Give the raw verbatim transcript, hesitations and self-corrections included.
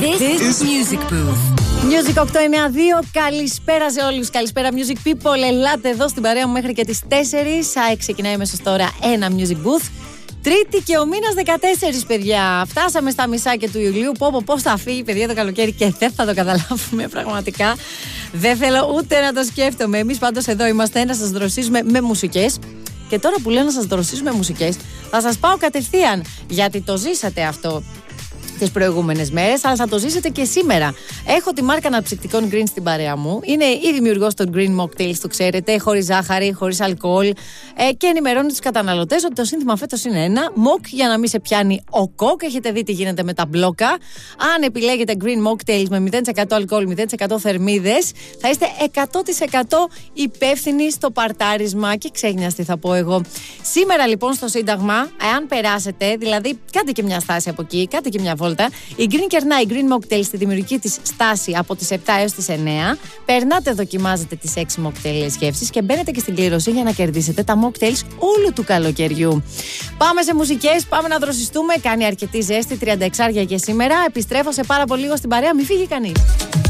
This is Music Booth. Music οκτώ εννιά δύο, καλησπέρα σε όλους. Καλησπέρα Music People. Ελάτε εδώ στην παρέα μου μέχρι και τις τέσσερις. Α, ξεκινάει μέσα τώρα ένα Music Booth. Τρίτη και ο μήνας δεκατέσσερις, παιδιά. Φτάσαμε στα μισάκια του Ιουλίου. Πω, πω, πώς θα φύγει, παιδιά, το καλοκαίρι και δεν θα το καταλάβουμε πραγματικά. Δεν θέλω ούτε να το σκέφτομαι. Εμείς πάντως εδώ είμαστε να σας δροσίσουμε με μουσικές. Και τώρα που λέω να σας δροσίσουμε με μουσικές, θα σας πάω κατευθείαν. Γιατί το ζήσατε αυτό τις προηγούμενες μέρες, αλλά θα το ζήσετε και σήμερα. Έχω τη μάρκα αναψυκτικών Green στην παρέα μου. Είναι η δημιουργός των Green Mocktails, το ξέρετε, χωρίς ζάχαρη, χωρίς αλκοόλ. Ε, και ενημερώνει τους καταναλωτές ότι το σύνθημα φέτος είναι ένα. Mock για να μην σε πιάνει ο κοκ. Έχετε δει τι γίνεται με τα μπλόκα. Αν επιλέγετε Green Mocktails με μηδέν τοις εκατό αλκοόλ, μηδέν τοις εκατό θερμίδες, θα είστε εκατό τοις εκατό υπεύθυνοι στο παρτάρισμα. Και ξέχνιαστη θα πω εγώ. Σήμερα λοιπόν στο Σύνταγμα, εάν περάσετε, δηλαδή κάντε και μια στάση από εκεί, κάντε και μια βόλτα. Η Green κερνάει Green Mocktail στη δημιουργική της στάση από τις επτά έως τις εννιά. Περνάτε, δοκιμάζετε τις έξι mocktail γεύσεις και μπαίνετε και στην κλήρωση για να κερδίσετε τα mocktails όλου του καλοκαιριού. Πάμε σε μουσικές, πάμε να δροσιστούμε. Κάνει αρκετή ζέστη, τριάντα έξι για σήμερα. Επιστρέφω σε πάρα πολύ λίγο στην παρέα, μην φύγει κανείς.